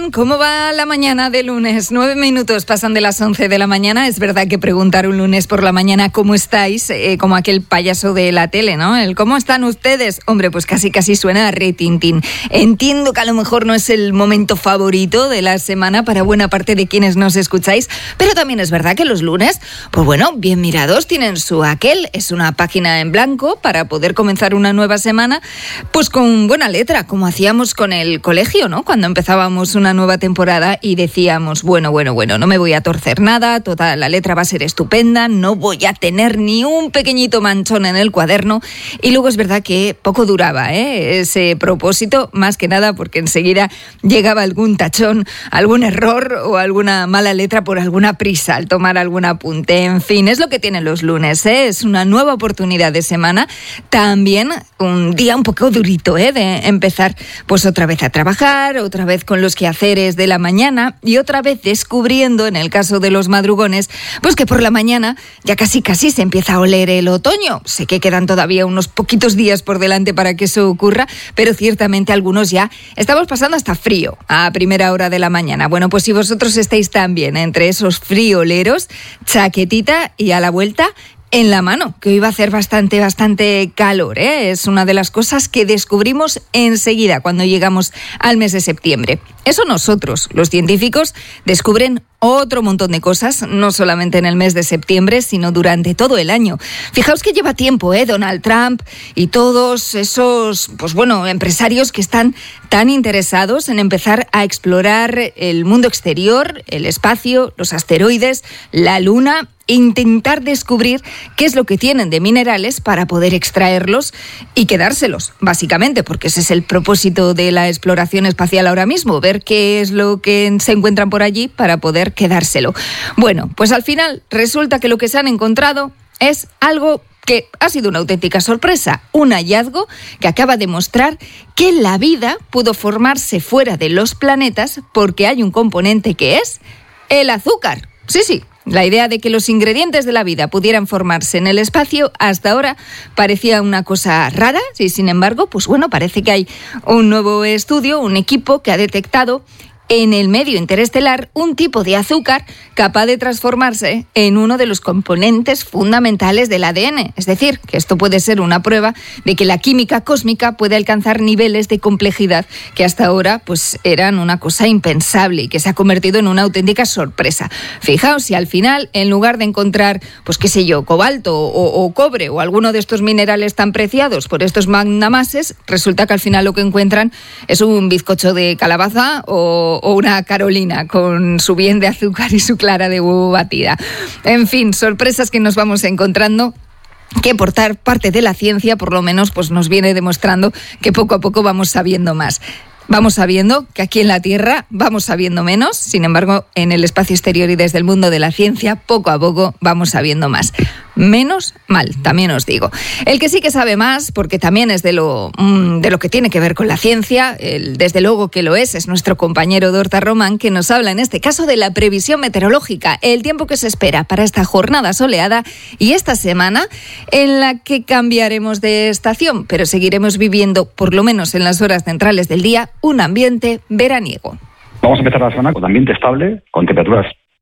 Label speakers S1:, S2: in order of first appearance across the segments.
S1: León, ¿cómo va la mañana de lunes? 9 minutos pasan de las 11 de la mañana. Es verdad que preguntar un lunes por la mañana ¿cómo estáis? Como aquel payaso de la tele, ¿no? El ¿cómo están ustedes? Hombre, pues casi suena a retintín. Entiendo que a lo mejor no es el momento favorito de la semana para buena parte de quienes nos escucháis, pero también es verdad que los lunes, pues bueno, bien mirados, tienen su aquel. Es una página en blanco para poder comenzar una nueva semana, pues con buena letra, como hacíamos con el colegio, ¿no? Cuando empezábamos una nueva temporada y decíamos, bueno, no me voy a torcer nada, toda la letra va a ser estupenda, no voy a tener ni un pequeñito manchón en el cuaderno. Y luego es verdad que poco duraba, ese propósito, más que nada porque enseguida llegaba algún tachón, algún error o alguna mala letra por alguna prisa al tomar algún apunte. En fin, es lo que tienen los lunes, es una nueva oportunidad de semana, también un día un poco durito, de empezar pues otra vez a trabajar, otra vez con los quehaceres de la mañana y otra vez descubriendo, en el caso de los madrugones, pues que por la mañana ya casi se empieza a oler el otoño. Sé que quedan todavía unos poquitos días por delante para que eso ocurra, pero ciertamente algunos ya estamos pasando hasta frío a primera hora de la mañana. Bueno, pues si vosotros estáis también entre esos frioleros, chaquetita y a la vuelta en la mano, que hoy va a hacer bastante calor, Es una de las cosas que descubrimos enseguida cuando llegamos al mes de septiembre. Eso nosotros, los científicos, descubren otro montón de cosas, no solamente en el mes de septiembre, sino durante todo el año. Fijaos que lleva tiempo, Donald Trump y todos esos, pues bueno, empresarios que están tan interesados en empezar a explorar el mundo exterior, el espacio, los asteroides, la luna, intentar descubrir qué es lo que tienen de minerales para poder extraerlos y quedárselos, básicamente, porque ese es el propósito de la exploración espacial ahora mismo, ver qué es lo que se encuentran por allí para poder quedárselo. Bueno, pues al final resulta que lo que se han encontrado es algo que ha sido una auténtica sorpresa, un hallazgo que acaba de mostrar que la vida pudo formarse fuera de los planetas porque hay un componente que es el azúcar. Sí. La idea de que los ingredientes de la vida pudieran formarse en el espacio hasta ahora parecía una cosa rara y sin embargo, pues bueno, parece que hay un nuevo estudio, un equipo que ha detectado en el medio interestelar un tipo de azúcar capaz de transformarse en uno de los componentes fundamentales del ADN. Es decir, que esto puede ser una prueba de que la química cósmica puede alcanzar niveles de complejidad que hasta ahora pues eran una cosa impensable y que se ha convertido en una auténtica sorpresa. Fijaos si al final, en lugar de encontrar, pues qué sé yo, cobalto o cobre o alguno de estos minerales tan preciados por estos magnamases, resulta que al final lo que encuentran es un bizcocho de calabaza o una Carolina con su bien de azúcar y su clara de huevo batida. En fin, sorpresas que nos vamos encontrando, que por parte de la ciencia, por lo menos, pues nos viene demostrando que poco a poco vamos sabiendo más. Vamos sabiendo que aquí en la Tierra vamos sabiendo menos, sin embargo, en el espacio exterior y desde el mundo de la ciencia, poco a poco vamos sabiendo más. Menos mal, también os digo. El que sí que sabe más, porque también es de lo que tiene que ver con la ciencia, desde luego que lo es nuestro compañero Dorta Román, que nos habla en este caso de la previsión meteorológica, el tiempo que se espera para esta jornada soleada y esta semana en la que cambiaremos de estación, pero seguiremos viviendo, por lo menos en las horas centrales del día, un ambiente veraniego.
S2: Vamos a empezar la semana con ambiente estable, con temperaturas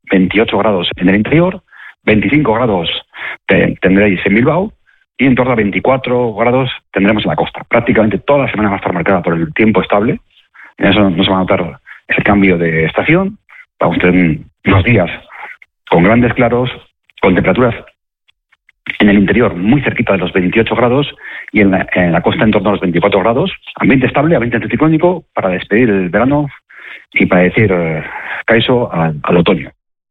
S2: 28 grados en el interior, 25 grados tendréis en Bilbao y en torno a 24 grados tendremos en la costa. Prácticamente toda la semana va a estar marcada por el tiempo estable. En eso no se va a notar ese cambio de estación. Vamos a tener unos días con grandes claros, con temperaturas en el interior muy cerquita de los 28 grados y en la costa en torno a los 24 grados. Ambiente estable, ambiente anticiclónico para despedir el verano y para decir caiso al otoño.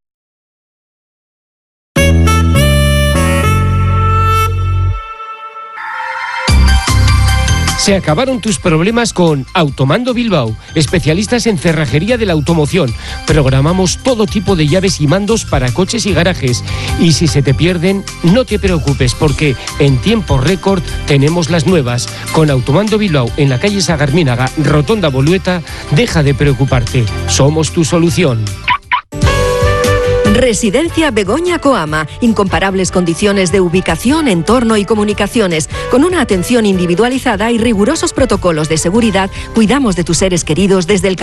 S3: Se acabaron tus problemas con Automando Bilbao, especialistas en cerrajería de la automoción. Programamos todo tipo de llaves y mandos para coches y garajes. Y si se te pierden, no te preocupes porque en tiempo récord tenemos las nuevas. Con Automando Bilbao en la calle Sagarminaga, Rotonda Bolueta, deja de preocuparte. Somos tu solución.
S4: Residencia Begoña Coama. Incomparables condiciones de ubicación, entorno y comunicaciones. Con una atención individualizada y rigurosos protocolos de seguridad, cuidamos de tus seres queridos desde el